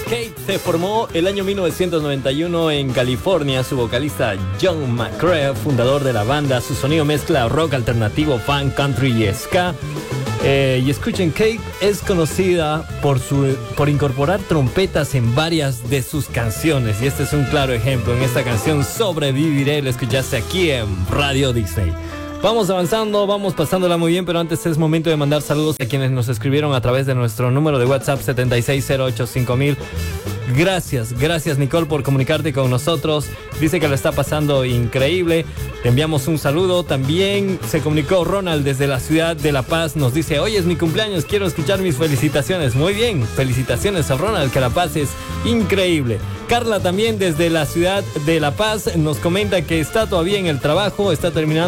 Kate se formó el año 1991 en California. Su vocalista John McCrea, fundador de la banda, su sonido mezcla rock alternativo, funk, country y ska. Y escuchen, Kate es conocida por incorporar trompetas en varias de sus canciones. Y este es un claro ejemplo. En esta canción Sobreviviré, lo escuchaste aquí en Radio Disney. Vamos avanzando, vamos pasándola muy bien, pero antes es momento de mandar saludos a quienes nos escribieron a través de nuestro número de WhatsApp 76085000. Gracias Nicole por comunicarte con nosotros. Dice que lo está pasando increíble. Te enviamos un saludo. También se comunicó Ronald desde la ciudad de La Paz. Nos dice, hoy es mi cumpleaños, quiero escuchar mis felicitaciones. Muy bien, felicitaciones a Ronald, que la pases increíble. Carla también desde la ciudad de La Paz nos comenta que está todavía en el trabajo, está terminando